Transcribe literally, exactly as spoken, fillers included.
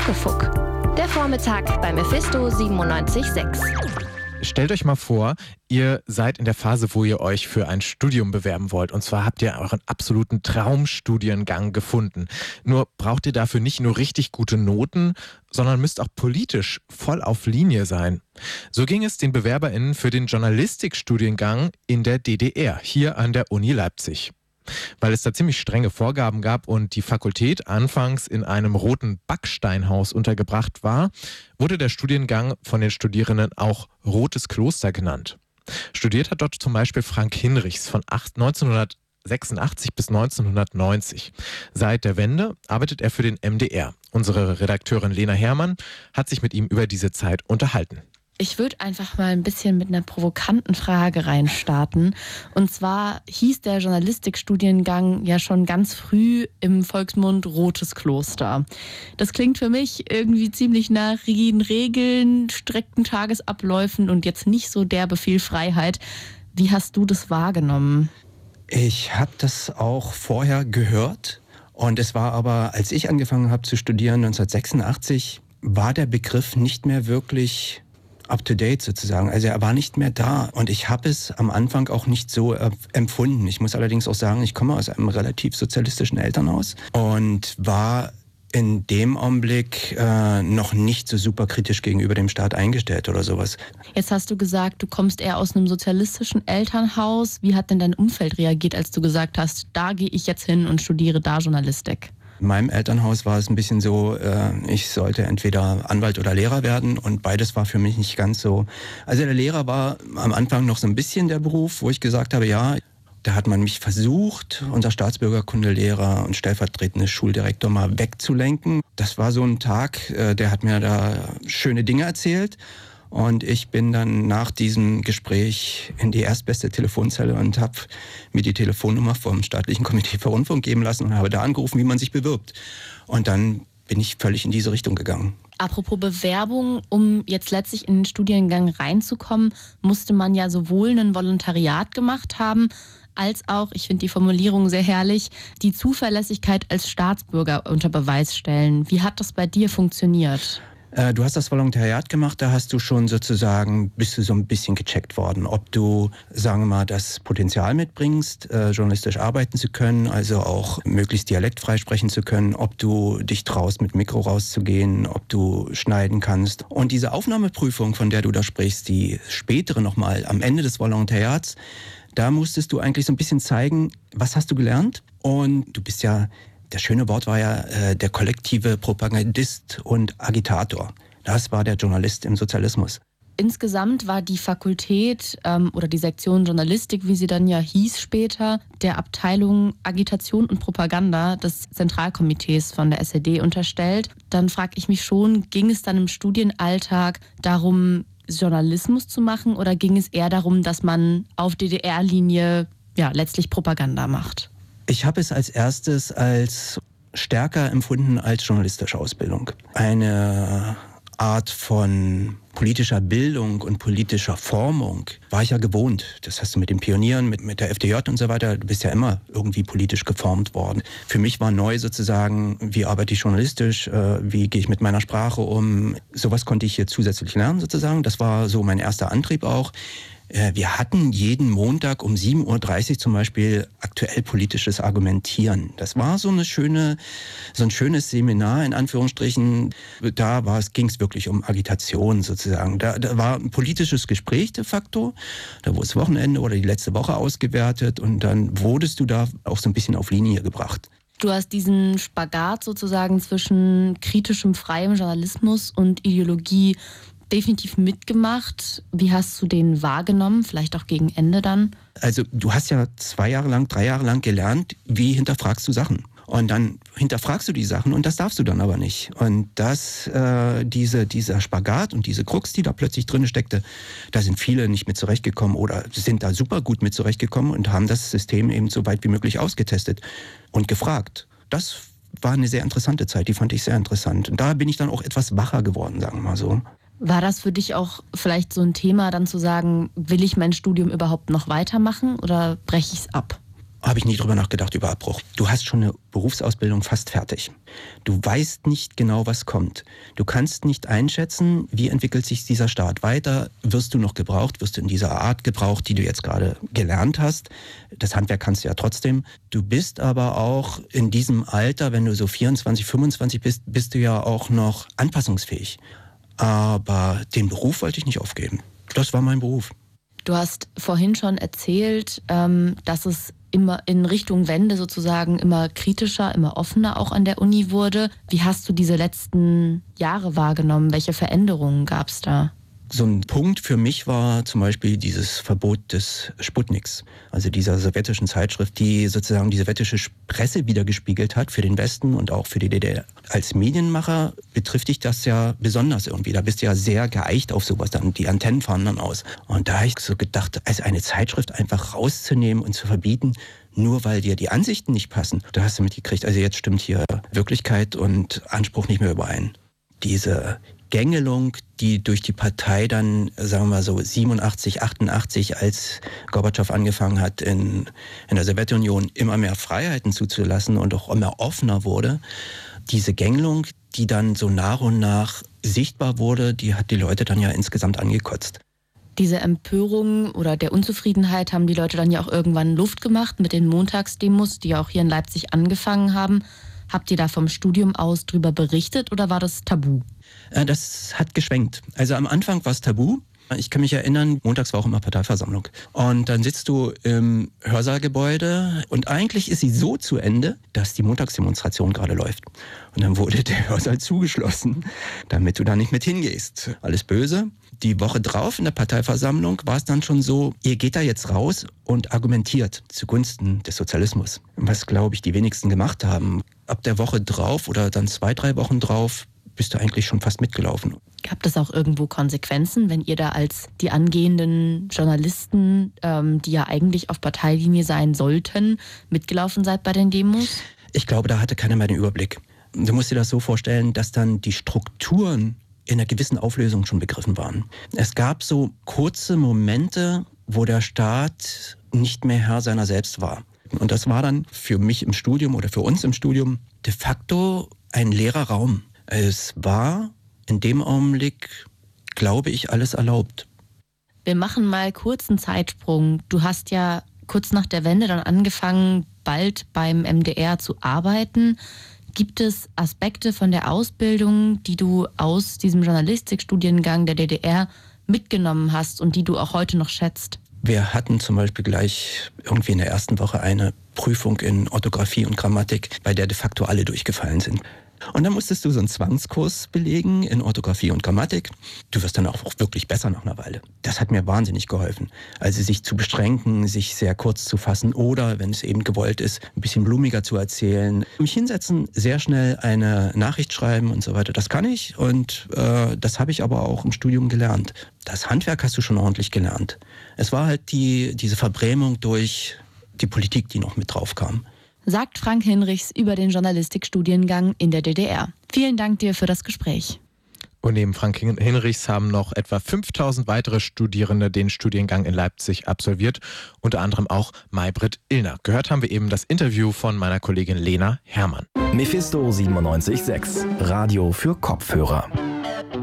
Muckefuck. Der Vormittag bei Mephisto siebenundneunzig Komma sechs. Stellt euch mal vor, ihr seid in der Phase, wo ihr euch für ein Studium bewerben wollt. Und zwar habt ihr euren absoluten Traumstudiengang gefunden. Nur braucht ihr dafür nicht nur richtig gute Noten, sondern müsst auch politisch voll auf Linie sein. So ging es den BewerberInnen für den Journalistikstudiengang in der D D R, hier an der Uni Leipzig. Weil es da ziemlich strenge Vorgaben gab und die Fakultät anfangs in einem roten Backsteinhaus untergebracht war, wurde der Studiengang von den Studierenden auch Rotes Kloster genannt. Studiert hat dort zum Beispiel Frank Hinrichs von neunzehnhundertsechsundachtzig bis neunzehnhundertneunzig. Seit der Wende arbeitet er für den M D R. Unsere Redakteurin Lena Herrmann hat sich mit ihm über diese Zeit unterhalten. Ich würde einfach mal ein bisschen mit einer provokanten Frage reinstarten. Und zwar hieß der Journalistikstudiengang ja schon ganz früh im Volksmund Rotes Kloster. Das klingt für mich irgendwie ziemlich nach rigiden Regeln, strikten Tagesabläufen und jetzt nicht so derbe viel Freiheit. Wie hast du das wahrgenommen? Ich habe das auch vorher gehört. Und es war aber, als ich angefangen habe zu studieren, neunzehnhundertsechsundachtzig, war der Begriff nicht mehr wirklich up-to-date sozusagen. Also er war nicht mehr da und ich habe es am Anfang auch nicht so äh, empfunden. Ich muss allerdings auch sagen, ich komme aus einem relativ sozialistischen Elternhaus und war in dem Augenblick äh, noch nicht so super kritisch gegenüber dem Staat eingestellt oder sowas. Jetzt hast du gesagt, du kommst eher aus einem sozialistischen Elternhaus. Wie hat denn dein Umfeld reagiert, als du gesagt hast, da gehe ich jetzt hin und studiere da Journalistik? In meinem Elternhaus war es ein bisschen so, äh, ich sollte entweder Anwalt oder Lehrer werden und beides war für mich nicht ganz so. Also der Lehrer war am Anfang noch so ein bisschen der Beruf, wo ich gesagt habe, ja, da hat man mich versucht, unser Staatsbürgerkundelehrer und stellvertretende Schuldirektor mal wegzulenken. Das war so ein Tag, äh, der hat mir da schöne Dinge erzählt. Und ich bin dann nach diesem Gespräch in die erstbeste Telefonzelle und habe mir die Telefonnummer vom Staatlichen Komitee für Rundfunk geben lassen und habe da angerufen, wie man sich bewirbt. Und dann bin ich völlig in diese Richtung gegangen. Apropos Bewerbung, um jetzt letztlich in den Studiengang reinzukommen, musste man ja sowohl ein Volontariat gemacht haben, als auch, ich finde die Formulierung sehr herrlich, die Zuverlässigkeit als Staatsbürger unter Beweis stellen. Wie hat das bei dir funktioniert? Du hast das Volontariat gemacht, da hast du schon sozusagen, bist du so ein bisschen gecheckt worden, ob du, sagen wir mal, das Potenzial mitbringst, äh, journalistisch arbeiten zu können, also auch möglichst dialektfrei sprechen zu können, ob du dich traust, mit Mikro rauszugehen, ob du schneiden kannst. Und diese Aufnahmeprüfung, von der du da sprichst, die spätere nochmal am Ende des Volontariats, da musstest du eigentlich so ein bisschen zeigen, was hast du gelernt? Und du bist ja... Das schöne Wort war ja äh, der kollektive Propagandist und Agitator. Das war der Journalist im Sozialismus. Insgesamt war die Fakultät ähm, oder die Sektion Journalistik, wie sie dann ja hieß später, der Abteilung Agitation und Propaganda des Zentralkomitees von der S E D unterstellt. Dann frage ich mich schon, ging es dann im Studienalltag darum, Journalismus zu machen oder ging es eher darum, dass man auf D D R-Linie ja, letztlich Propaganda macht? Ich habe es als erstes als stärker empfunden als journalistische Ausbildung. Eine Art von politischer Bildung und politischer Formung war ich ja gewohnt. Das hast du mit den Pionieren, mit, mit der F D J und so weiter. Du bist ja immer irgendwie politisch geformt worden. Für mich war neu sozusagen, wie arbeite ich journalistisch, äh, wie gehe ich mit meiner Sprache um. Sowas konnte ich hier zusätzlich lernen sozusagen. Das war so mein erster Antrieb auch. Wir hatten jeden Montag um sieben Uhr dreißig zum Beispiel aktuell politisches Argumentieren. Das war so eine schöne, so ein schönes Seminar in Anführungsstrichen. Da war es, ging es wirklich um Agitation sozusagen. Da, da war ein politisches Gespräch de facto. Da wurde das Wochenende oder die letzte Woche ausgewertet und dann wurdest du da auch so ein bisschen auf Linie gebracht. Du hast diesen Spagat sozusagen zwischen kritischem, freiem Journalismus und Ideologie definitiv mitgemacht. Wie hast du den wahrgenommen? Vielleicht auch gegen Ende dann? Also du hast ja zwei Jahre lang, drei Jahre lang gelernt, wie hinterfragst du Sachen. Und dann hinterfragst du die Sachen und das darfst du dann aber nicht. Und das, äh, diese, dieser Spagat und diese Krux, die da plötzlich drin steckte, da sind viele nicht mit zurechtgekommen oder sind da super gut mit zurechtgekommen und haben das System eben so weit wie möglich ausgetestet und gefragt. Das war eine sehr interessante Zeit, die fand ich sehr interessant. Und da bin ich dann auch etwas wacher geworden, sagen wir mal so. War das für dich auch vielleicht so ein Thema, dann zu sagen, will ich mein Studium überhaupt noch weitermachen oder breche ich es ab? habe ich nie drüber nachgedacht über Abbruch. Du hast schon eine Berufsausbildung fast fertig. Du weißt nicht genau, was kommt. Du kannst nicht einschätzen, wie entwickelt sich dieser Staat weiter. Wirst du noch gebraucht? Wirst du in dieser Art gebraucht, die du jetzt gerade gelernt hast? Das Handwerk kannst du ja trotzdem. Du bist aber auch in diesem Alter, wenn du so vierundzwanzig, fünfundzwanzig bist, bist du ja auch noch anpassungsfähig. Aber den Beruf wollte ich nicht aufgeben. Das war mein Beruf. Du hast vorhin schon erzählt, ähm, dass es immer in Richtung Wende sozusagen immer kritischer, immer offener auch an der Uni wurde. Wie hast du diese letzten Jahre wahrgenommen? Welche Veränderungen gab es da? So ein Punkt für mich war zum Beispiel dieses Verbot des Sputniks, also dieser sowjetischen Zeitschrift, die sozusagen die sowjetische Presse wiedergespiegelt hat für den Westen und auch für die D D R. Als Medienmacher betrifft dich das ja besonders irgendwie. Da bist du ja sehr geeicht auf sowas, dann die Antennen fahren dann aus. Und da habe ich so gedacht, also eine Zeitschrift einfach rauszunehmen und zu verbieten, nur weil dir die Ansichten nicht passen, da hast du mitgekriegt, also jetzt stimmt hier Wirklichkeit und Anspruch nicht mehr überein. Diese Gängelung, die durch die Partei dann, sagen wir mal so, siebenundachtzig, achtundachtzig, als Gorbatschow angefangen hat, in, in der Sowjetunion immer mehr Freiheiten zuzulassen und auch immer offener wurde, diese Gängelung, die dann so nach und nach sichtbar wurde, die hat die Leute dann ja insgesamt angekotzt. Diese Empörung oder der Unzufriedenheit haben die Leute dann ja auch irgendwann Luft gemacht mit den Montagsdemos, die ja auch hier in Leipzig angefangen haben. Habt ihr da vom Studium aus drüber berichtet oder war das tabu? Das hat geschwenkt. Also am Anfang war es tabu. Ich kann mich erinnern, montags war auch immer Parteiversammlung. Und dann sitzt du im Hörsaalgebäude und eigentlich ist sie so zu Ende, dass die Montagsdemonstration gerade läuft. Und dann wurde der Hörsaal zugeschlossen, damit du da nicht mit hingehst. Alles böse. Die Woche drauf in der Parteiversammlung war es dann schon so, ihr geht da jetzt raus und argumentiert zugunsten des Sozialismus. Was, glaube ich, die wenigsten gemacht haben. Ab der Woche drauf oder dann zwei, drei Wochen drauf bist du eigentlich schon fast mitgelaufen. Gab es auch irgendwo Konsequenzen, wenn ihr da als die angehenden Journalisten, ähm, die ja eigentlich auf Parteilinie sein sollten, mitgelaufen seid bei den Demos? Ich glaube, da hatte keiner mehr den Überblick. Du musst dir das so vorstellen, dass dann die Strukturen in einer gewissen Auflösung schon begriffen waren. Es gab so kurze Momente, wo der Staat nicht mehr Herr seiner selbst war. Und das war dann für mich im Studium oder für uns im Studium de facto ein leerer Raum. Es war in dem Augenblick, glaube ich, alles erlaubt. Wir machen mal kurz einen Zeitsprung. Du hast ja kurz nach der Wende dann angefangen, bald beim M D R zu arbeiten. Gibt es Aspekte von der Ausbildung, die du aus diesem Journalistikstudiengang der D D R mitgenommen hast und die du auch heute noch schätzt? Wir hatten zum Beispiel gleich irgendwie in der ersten Woche eine Prüfung in Orthographie und Grammatik, bei der de facto alle durchgefallen sind. Und dann musstest du so einen Zwangskurs belegen in Orthographie und Grammatik. Du wirst dann auch wirklich besser nach einer Weile. Das hat mir wahnsinnig geholfen. Also sich zu beschränken, sich sehr kurz zu fassen oder, wenn es eben gewollt ist, ein bisschen blumiger zu erzählen. Mich hinsetzen, sehr schnell eine Nachricht schreiben und so weiter. Das kann ich und äh, das habe ich aber auch im Studium gelernt. Das Handwerk hast du schon ordentlich gelernt. Es war halt die, diese Verbrämung durch die Politik, die noch mit drauf kam. Sagt Frank Hinrichs über den Journalistikstudiengang in der D D R. Vielen Dank dir für das Gespräch. Und neben Frank Hinrichs haben noch etwa fünftausend weitere Studierende den Studiengang in Leipzig absolviert, unter anderem auch Maybrit Illner. Gehört haben wir eben das Interview von meiner Kollegin Lena Herrmann. Mephisto siebenundneunzig Komma sechs, Radio für Kopfhörer.